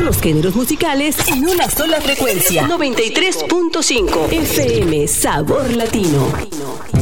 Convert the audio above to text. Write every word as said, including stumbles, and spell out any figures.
los géneros musicales en una sola frecuencia. noventa y tres punto cinco F M Sabor Latino.